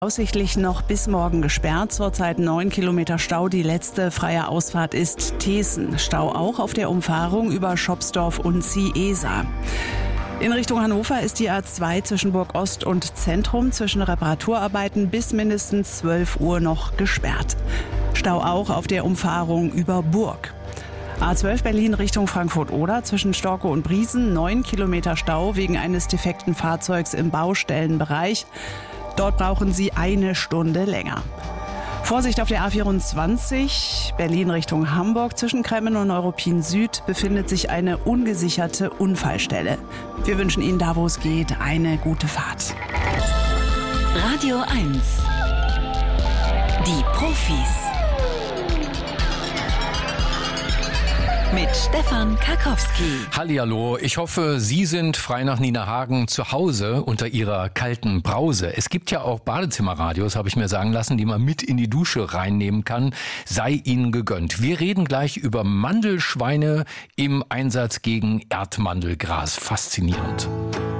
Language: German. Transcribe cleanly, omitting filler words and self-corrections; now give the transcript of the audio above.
Aussichtlich noch bis morgen gesperrt, zurzeit 9 Kilometer Stau. Die letzte freie Ausfahrt ist Teeßen. Stau auch auf der Umfahrung über Schopsdorf und Ciesa. In Richtung Hannover ist die A2 zwischen Burg Ost und Zentrum zwischen Reparaturarbeiten bis mindestens 12 Uhr noch gesperrt. Stau auch auf der Umfahrung über Burg. A12 Berlin Richtung Frankfurt-Oder zwischen Storkow und Briesen 9 Kilometer Stau wegen eines defekten Fahrzeugs im Baustellenbereich. Dort brauchen Sie 1 Stunde länger. Vorsicht auf der A24 Berlin Richtung Hamburg. Zwischen Kremmen und Neuruppin Süd befindet sich eine ungesicherte Unfallstelle. Wir wünschen Ihnen da, wo es geht, eine gute Fahrt. Radio 1. Die Profis. Mit Stefan Karkowski. Hallihallo, ich hoffe, Sie sind frei nach Nina-Hagen zu Hause unter Ihrer kalten Brause. Es gibt ja auch Badezimmerradios, habe ich mir sagen lassen, die man mit in die Dusche reinnehmen kann. Sei Ihnen gegönnt. Wir reden gleich über Mandelschweine im Einsatz gegen Erdmandelgras. Faszinierend.